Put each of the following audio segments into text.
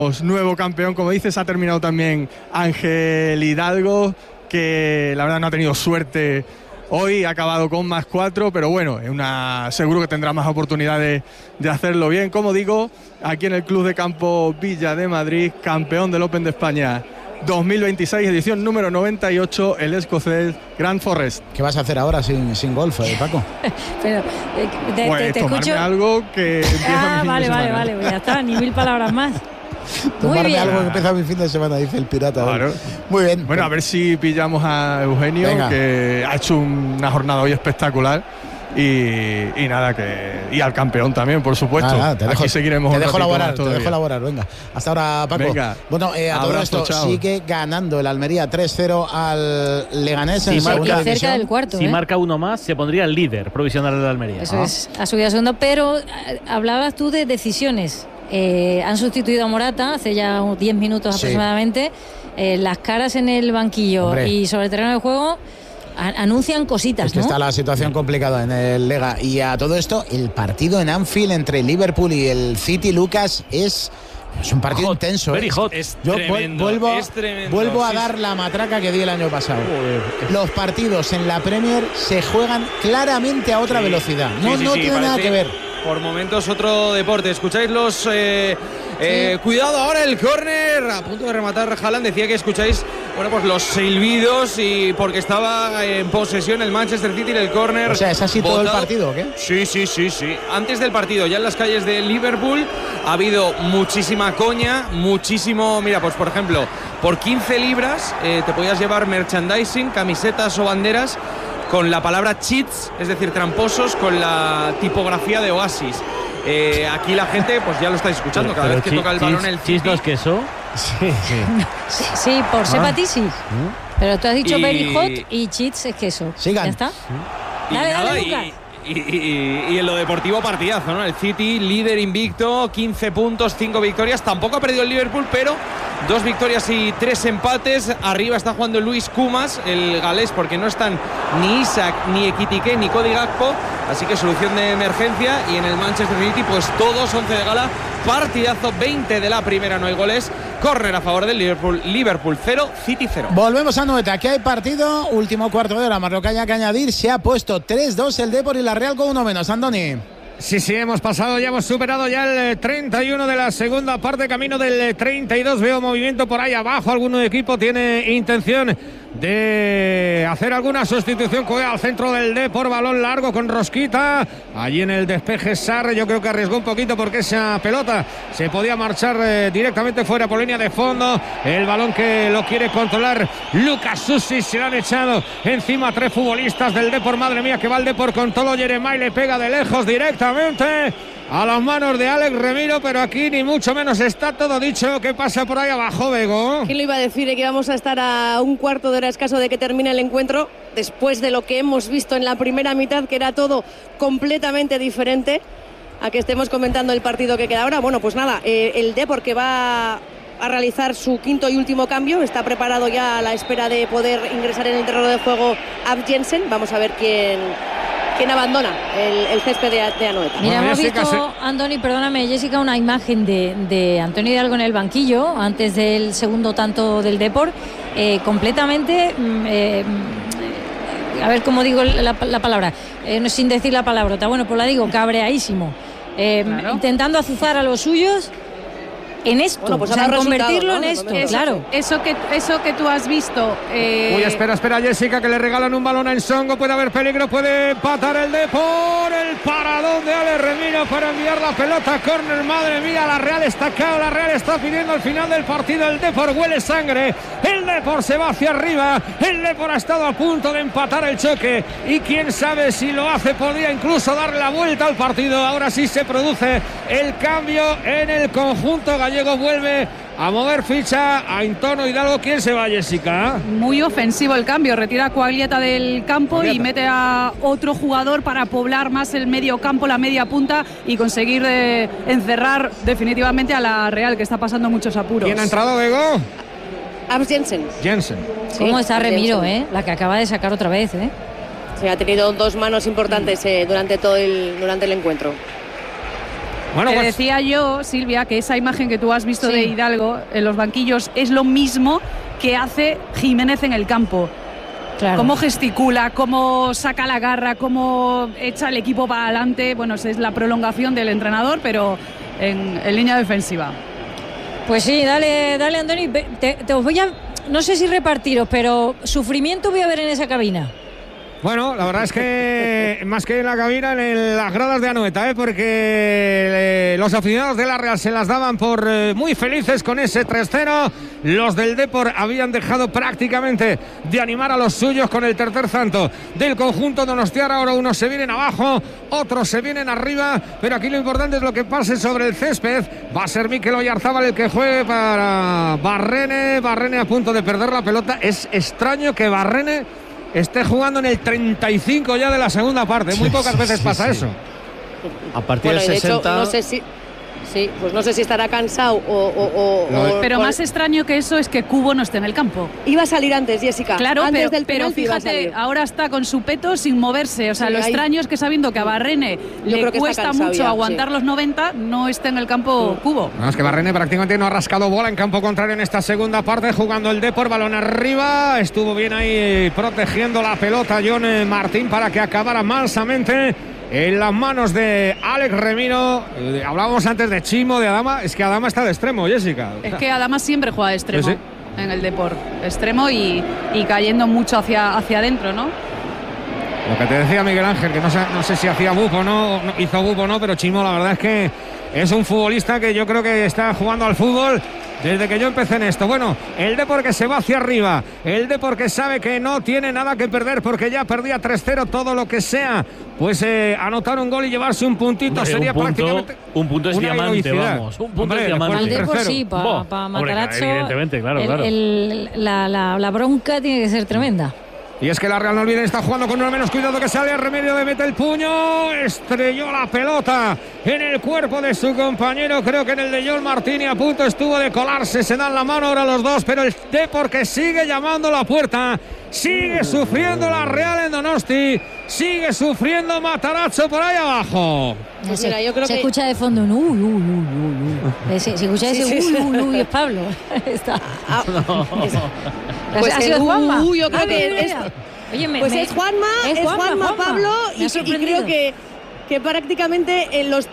Nuevo campeón, como dices, ha terminado también Ángel Hidalgo, que la verdad no ha tenido suerte hoy, ha acabado con +4, pero bueno, seguro que tendrá más oportunidades de hacerlo bien. Como digo, aquí en el Club de Campo Villa de Madrid, campeón del Open de España 2026, edición número 98, el escocés Grant Forrest. ¿Qué vas a hacer ahora sin golf, Paco? Pero, pues te tomarme escucho algo que empieza mi fin de semana. Vale, pues ya está, ni 1000 palabras más. Tomarme algo que empieza mi fin de semana, dice el pirata. Claro. Muy bien. Bueno, a ver si pillamos a Eugenio. Venga. Que ha hecho una jornada hoy espectacular. Y nada, y al campeón también, por supuesto. Aquí seguiremos. Te dejo elaborar, venga. Hasta ahora, Paco. Venga. Bueno, a todo esto, chao. Sigue ganando el Almería 3-0 al Leganés en segunda división. Cerca del cuarto. Si marca uno más, se pondría el líder provisional del Almería. Eso es, ha subido a segundo, pero hablabas tú de decisiones. Han sustituido a Morata hace ya 10 minutos aproximadamente. Las caras en el banquillo, hombre, y sobre el terreno de juego anuncian cositas, es que, ¿no? Está la situación complicada en el Lega. Y a todo esto, el partido en Anfield entre el Liverpool y el City, Lucas, es un partido intenso. Very hot. Yo vuelvo a dar la matraca que di el año pasado. Los partidos en la Premier se juegan claramente a otra velocidad. No tiene nada que ver. Por momentos otro deporte. Escucháis los... cuidado ahora el córner. A punto de rematar Haaland. Decía que escucháis pues los silbidos y porque estaba en posesión el Manchester City del córner. O sea, ¿es así todo el partido o qué? Sí. Antes del partido, ya en las calles de Liverpool ha habido muchísima coña, muchísimo... Mira, pues por ejemplo, por 15 libras te podías llevar merchandising, camisetas o banderas con la palabra cheats, es decir, tramposos, con la tipografía de Oasis. Aquí la gente, pues ya lo estáis escuchando, cada vez que toca el balón el City. ¿Cheats no es queso? Sí, por Sepatisis. Pero tú has dicho very hot y cheats es queso. Sigan. ¿Ya está? Dale, Lucas. Y en lo deportivo, partidazo, ¿no? El City, líder invicto, 15 puntos, 5 victorias. Tampoco ha perdido el Liverpool, pero 2 victorias y 3 empates. Arriba está jugando Luis Kumas, el galés, porque no están ni Isaac, ni Ekitike, ni Cody Gakpo. Así que solución de emergencia. Y en el Manchester City, pues todos 11 de gala. Partidazo, 20 de la primera, no hay goles. Córner a favor del Liverpool 0, City 0. Volvemos a Noeta, que hay partido. Último cuarto de hora, más lo que haya que añadir. Se ha puesto 3-2 el Depor y la Real con uno menos. Andoni. Sí, hemos pasado, ya hemos superado ya el 31 de la segunda parte, camino del 32. Veo movimiento por ahí abajo. Algún equipo tiene intención de hacer alguna sustitución. Juega al centro del Depor, balón largo con Rosquita. Allí en el despeje Sarre, yo creo que arriesgó un poquito porque esa pelota se podía marchar directamente fuera por línea de fondo. El balón que lo quiere controlar Lucas Susi, se lo han echado encima 3 futbolistas del Depor. Madre mía, que va el Depor con todo. Jeremai le pega de lejos directamente a las manos de Alex Remiro, pero aquí ni mucho menos está todo dicho. ¿Qué pasa por ahí abajo, Bego? ¿Quién lo iba a decir? Que vamos a estar a un cuarto de hora escaso de que termine el encuentro, después de lo que hemos visto en la primera mitad, que era todo completamente diferente a que estemos comentando el partido que queda ahora. Bueno, pues nada, el Depor, que va a realizar su quinto y último cambio, está preparado ya a la espera de poder ingresar en el terreno de juego Ab Jensen. Vamos a ver quién abandona el césped de Anoeta. Mira, hemos visto, Andoni, perdóname, Jessica, una imagen de Antonio Hidalgo en el banquillo antes del segundo tanto del Depor, completamente, a ver cómo digo la palabra, sin decir la palabrota, bueno, pues la digo, cabreadísimo, claro, intentando azuzar a los suyos en esto, bueno, pues convertirlo, ¿no?, en esto, claro. Eso que tú has visto. Uy, espera, Jessica, que le regalan un balón a Ensongo. Puede haber peligro, puede empatar el Depor. El paradón de Ale Remiro para enviar la pelota a córner. Madre mía, la Real está acá, la Real está pidiendo al final del partido. El Depor huele sangre. El Depor se va hacia arriba. El Depor ha estado a punto de empatar el choque. Y quién sabe si lo hace, podría incluso darle la vuelta al partido. Ahora sí se produce el cambio en el conjunto gallego. Vuelve a mover ficha a Antonio Hidalgo. ¿Quién se va, Jessica? Muy ofensivo el cambio, retira a Coagliata del campo y mete a otro jugador para poblar más el medio campo, la media punta, y conseguir encerrar definitivamente a la Real, que está pasando muchos apuros. ¿Quién ha entrado, Bego? Abs Jensen. Sí, ¿cómo está Remiro, la que acaba de sacar otra vez, Sí, ha tenido 2 manos importantes durante el encuentro. Bueno, pues decía yo, Silvia, que esa imagen que tú has visto de Hidalgo en los banquillos es lo mismo que hace Jiménez en el campo. Claro. Cómo gesticula, cómo saca la garra, cómo echa el equipo para adelante. Bueno, es la prolongación del entrenador, pero en línea defensiva. Pues sí, dale, Andoni. Te os voy a, no sé si repartiros, pero sufrimiento voy a ver en esa cabina. Bueno, la verdad es que más que en la cabina, en las gradas de Anoeta, porque los aficionados de la Real se las daban por muy felices con ese 3-0. Los del Depor habían dejado prácticamente de animar a los suyos con el tercer tanto del conjunto donostiarra. Ahora unos se vienen abajo, otros se vienen arriba, pero aquí lo importante es lo que pase sobre el césped. Va a ser Mikel Oyarzábal el que juegue para Barrene a punto de perder la pelota. Es extraño que Barrene esté jugando en el 35 ya de la segunda parte. Muy pocas veces pasa eso. A partir del 60. Hecho, no sé si. Sí, pues no sé si estará cansado pero más extraño que eso es que Cubo no esté en el campo. Iba a salir antes, Jessica. Claro, antes pero fíjate, ahora está con su peto sin moverse. O sea, lo extraño es que sabiendo que a Barrene le cuesta mucho aguantar los 90, no esté en el campo Cubo. No, es que Barrene prácticamente no ha rascado bola en campo contrario en esta segunda parte, jugando el Depor, balón arriba. Estuvo bien ahí protegiendo la pelota John Martín para que acabara mansamente en las manos de Alex Remiro. Hablábamos antes de Chimo, de Adama. Es que Adama está de extremo, Jessica. Es que Adama siempre juega de extremo en el Depor. Extremo y cayendo mucho hacia adentro, ¿no? Lo que te decía Miguel Ángel, que no sé si hacía bufo o no, hizo bufo o no, pero Chimo la verdad es que es un futbolista que yo creo que está jugando al fútbol desde que yo empecé en esto. Bueno, el Depor que se va hacia arriba, el Depor que sabe que no tiene nada que perder porque ya perdía 3-0, todo lo que sea, pues anotar un gol y llevarse un puntito. Hombre, sería prácticamente un punto es diamante, vamos. Un punto es diamante. Al Depor sí, para Matarazzo, evidentemente, claro. La bronca tiene que ser tremenda. Y es que la Real, no olviden, está jugando con uno menos cuidado que sale. Remedio de mete el puño, estrelló la pelota en el cuerpo de su compañero, creo que en el de John Martín, y a punto estuvo de colarse. Se dan la mano ahora los dos, pero el Depor que sigue llamando a la puerta. Sigue sufriendo la Real en Donosti, sigue sufriendo Matarazzo por ahí abajo. Pues mira, yo creo se escucha de fondo un se escucha ese es Pablo. Está. Pues ha sido Juanma. Yo creo que es. Oye, es Juanma Pablo, y creo que prácticamente en los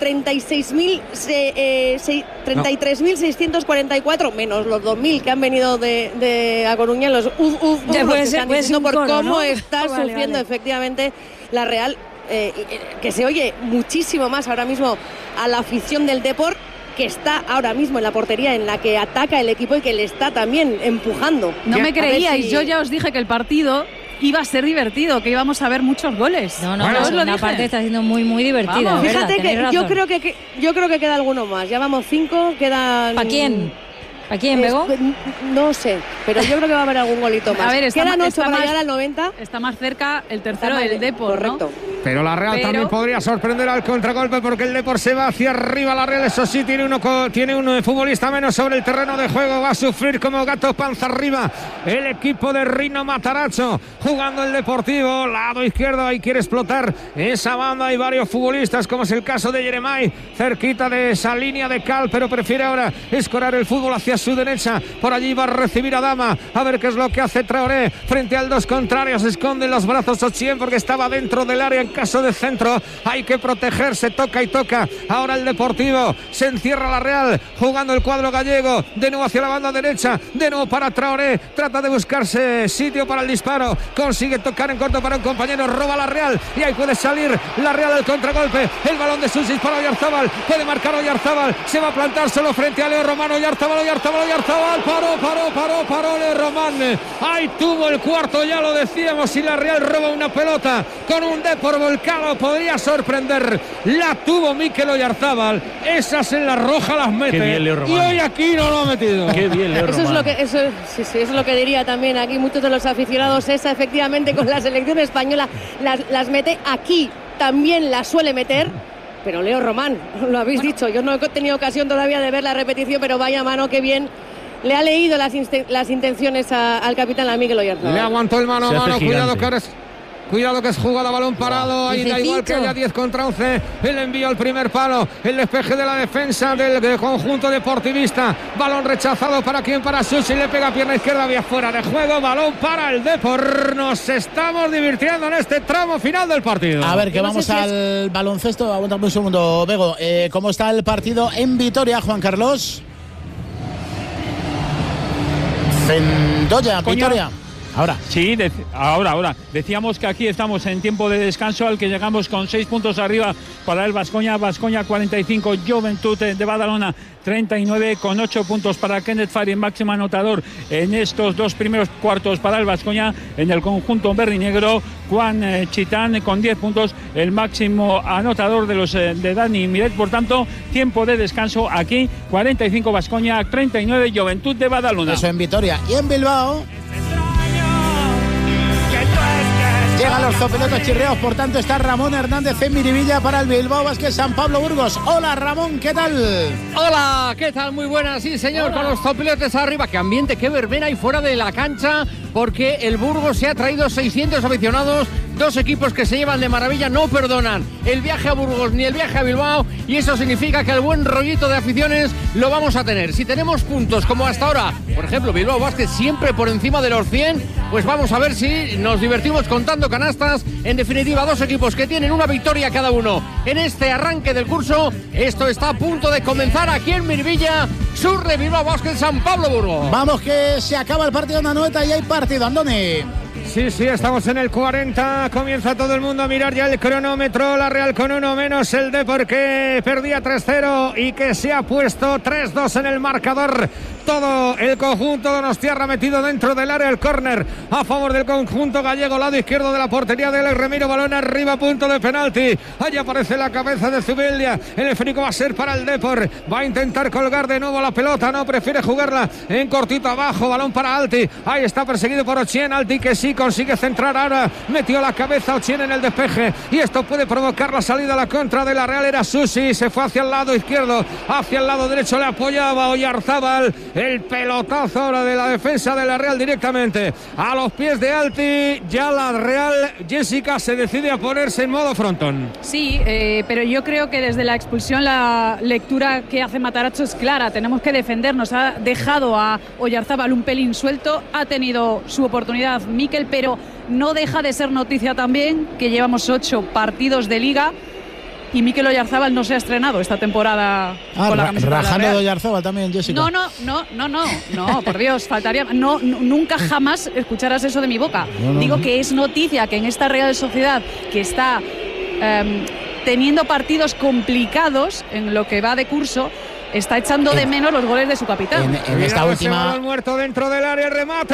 33.644 menos los 2.000 que han venido de A Coruña, los que están diciendo por cómo está sufriendo efectivamente la Real, que se oye muchísimo más ahora mismo a la afición del Depor, que está ahora mismo en la portería en la que ataca el equipo y que le está también empujando. No me creíais, yo ya os dije que el partido iba a ser divertido, que íbamos a ver muchos goles. No, la parte está siendo muy, muy divertida. Vamos, fíjate que yo creo que queda alguno más. Ya vamos 5, quedan. ¿Para quién? ¿Para quién, Bego? No sé, pero yo creo que va a haber algún golito más. A ver, quedan 8 para llegar al 90. Está más cerca el tercero del Depor, correcto. ¿no? Pero la Real también podría sorprender al contragolpe, porque el Depor se va hacia arriba. La Real, eso sí, tiene un futbolista menos sobre el terreno de juego. Va a sufrir como gato panza arriba el equipo de Rino Matarazzo, jugando el Deportivo. Lado izquierdo, ahí quiere explotar esa banda. Hay varios futbolistas, como es el caso de Jeremai, cerquita de esa línea de cal, pero prefiere ahora escorar el fútbol hacia su derecha. Por allí va a recibir a Dama, a ver qué es lo que hace Traoré frente al dos contrarios. Esconde los brazos Ochien porque estaba dentro del área. En caso de centro hay que protegerse, toca y toca. Ahora el Deportivo, se encierra la Real, jugando el cuadro gallego, de nuevo hacia la banda derecha, de nuevo para Traoré, trata de buscarse sitio para el disparo, consigue tocar en corto para un compañero, roba la Real y ahí puede salir la Real al contragolpe. El balón de Susis para Oyarzábal, puede marcar Oyarzábal, se va a plantar solo frente a Leo Román. Oyarzábal, paró Leo Román, ahí tuvo el cuarto, ya lo decíamos. Si la Real roba una pelota con un Depor volcado, podría sorprender. La tuvo Mikel Oyarzábal, esas en la roja las mete, y hoy aquí no lo ha metido. Qué bien Leo Román. Eso es lo que diría también aquí muchos de los aficionados. Esa efectivamente con la selección española las mete, aquí también las suele meter. Pero Leo Román, lo habéis dicho, yo no he tenido ocasión todavía de ver la repetición, pero vaya mano, qué bien le ha leído las intenciones al capitán, a Mikel Oyarzábal. Le aguantó el mano a mano, cuidado que ahora Cuidado que es jugada, balón parado. Ahí da igual que haya 10 contra 11. El envío al primer palo. El despeje de la defensa del conjunto deportivista. Balón rechazado para quién, para Susi. Le pega pierna izquierda, vía fuera de juego. Balón para el Depor. Nos estamos divirtiendo en este tramo final del partido. A ver, que vamos al baloncesto. Aguántame un segundo, Bego. ¿Cómo está el partido en Vitoria, Juan Carlos? Vendoya, Vitoria. Ahora. Sí, ahora. Decíamos que aquí estamos en tiempo de descanso al que llegamos con 6 puntos arriba para el Baskonia. Baskonia 45, Juventud de Badalona 39, con 8 puntos para Kenneth Fari, máximo anotador en estos 2 primeros cuartos para el Baskonia. En el conjunto verde y negro, Juan Chitán con 10 puntos, el máximo anotador de los de Dani Miret. Por tanto, tiempo de descanso aquí, 45 Baskonia, 39 Juventud de Badalona. Eso en Vitoria. Y en Bilbao llegan los zopelotos chirreados, por tanto está Ramón Hernández en Miribilla para el Bilbao Basket San Pablo Burgos. Hola Ramón, ¿qué tal? Hola, ¿qué tal? Muy buenas, sí señor. Hola. Con los zopelotes arriba, qué ambiente, qué verbena hay fuera de la cancha, porque el Burgos se ha traído 600 aficionados, 2 equipos que se llevan de maravilla, no perdonan el viaje a Burgos ni el viaje a Bilbao, y eso significa que el buen rollito de aficiones lo vamos a tener. Si tenemos puntos como hasta ahora, por ejemplo, Bilbao Basket siempre por encima de los 100, pues vamos a ver si nos divertimos contando canastas. En definitiva, 2 equipos que tienen una victoria cada uno en este arranque del curso. Esto está a punto de comenzar aquí en Miribilla, sur de Bilbao Basket San Pablo Burgos. Vamos, que se acaba el partido en Anoeta y hay partido, Andoni. Sí, estamos en el 40, comienza todo el mundo a mirar ya el cronómetro. La Real con 1 menos, el Depor que perdía 3-0 y que se ha puesto 3-2 en el marcador. Todo el conjunto donostiarra metido dentro del área, el córner a favor del conjunto gallego, lado izquierdo de la portería de Alex Remiro, balón arriba, punto de penalti. Ahí aparece la cabeza de Zubeldia, el esférico va a ser para el Depor, va a intentar colgar de nuevo la pelota, no, prefiere jugarla en cortito abajo, balón para Alti, ahí está perseguido por Ochien, Alti que sí consigue centrar ahora, metió la cabeza Ochien en el despeje y esto puede provocar la salida a la contra de la Real. Era Susi, se fue hacia el lado izquierdo, hacia el lado derecho le apoyaba Oyarzábal. El pelotazo ahora de la defensa de la Real directamente a los pies de Alti. Ya la Real, Jessica, se decide a ponerse en modo frontón. Sí, pero yo creo que desde la expulsión la lectura que hace Matarazzo es clara. Tenemos que defendernos. Ha dejado a Oyarzábal un pelín suelto. Ha tenido su oportunidad Mikel, pero no deja de ser noticia también que llevamos 8 partidos de Liga y Mikel Oyarzábal no se ha estrenado esta temporada con la camiseta rajando de la Real. de Oyarzábal también, Jessica. No, por Dios, faltaría. Nunca jamás escucharás eso de mi boca. Digo que es noticia que en esta Real Sociedad que está teniendo partidos complicados en lo que va de curso, está echando de menos los goles de su capitán. En esta última. El muerto dentro del área, el remate.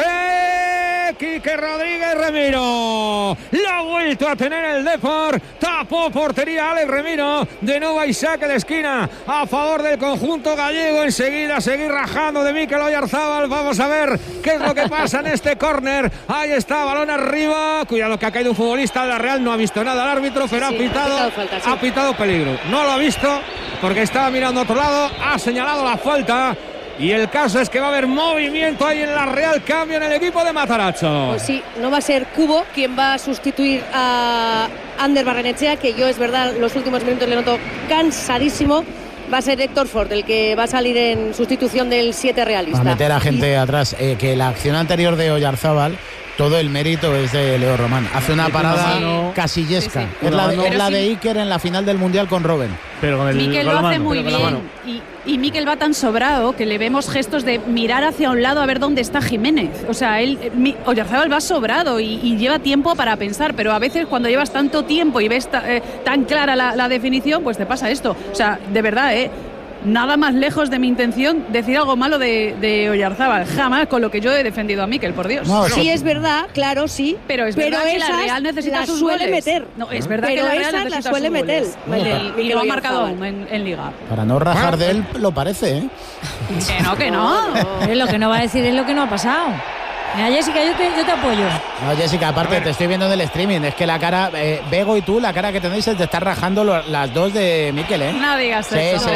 Quique Rodríguez Remiro. Lo ha vuelto a tener el Depor. Tapó portería Alex Remiro. De nuevo hay saque de esquina a favor del conjunto gallego. Enseguida seguir rajando de Mikel Oyarzábal. Vamos a ver qué es lo que pasa en este córner. Ahí está, balón arriba. Cuidado que ha caído un futbolista de la Real. No ha visto nada el árbitro, pero ha pitado peligro. No lo ha visto porque estaba mirando a otro lado. Ha señalado la falta. Y el caso es que va a haber movimiento ahí en la Real, cambio en el equipo de Matarazzo. Pues sí, no va a ser Cubo quien va a sustituir a Ander Barrenechea, que yo es verdad los últimos minutos le noto cansadísimo. Va a ser Héctor Ford el que va a salir en sustitución del 7 realista. Va a meter a gente atrás, que la acción anterior de Oyarzábal, todo el mérito es de Leo Román. Hace una parada casillesca. Sí. Es la de Iker en la final del Mundial con Robben. Pero con Mikel lo hace muy bien. Y Mikel va tan sobrado que le vemos gestos de mirar hacia un lado a ver dónde está Jiménez. O sea, Oyarzábal va sobrado y lleva tiempo para pensar, pero a veces cuando llevas tanto tiempo y ves tan clara la definición, pues te pasa esto. O sea, de verdad, nada más lejos de mi intención decir algo malo de Oyarzábal. Jamás con lo que yo he defendido a Mikel, por Dios. No, sí, es verdad, claro, sí. Pero es verdad que la Real necesita sus goles. Meter. No, es verdad que la Real necesita sus suele goles. meter. Y lo ha marcado en Liga. Para no rajar de él, lo parece, ¿eh? Que no. Lo que no va a decir es lo que no ha pasado. Mira, Jessica, yo te apoyo. No, Jessica, aparte te estoy viendo en el streaming. Es que la cara, Bego y tú, la cara que tenéis es de estar rajando las dos de Mikel, ¿eh? No digas eso.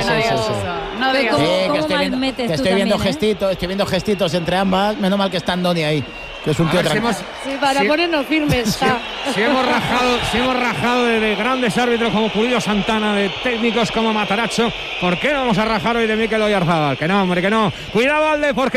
No digas eso. Que estoy viendo gestitos entre ambas. Menos mal que está Andoni ahí. que es un tío tranquilo. Sí, para ponernos firmes. Si hemos rajado de grandes árbitros como Pulido Santana, de técnicos como Matarazzo, ¿por qué no vamos a rajar hoy de Mikel Oyarzabal? Que no, hombre, que no. Cuidado, Alde, porque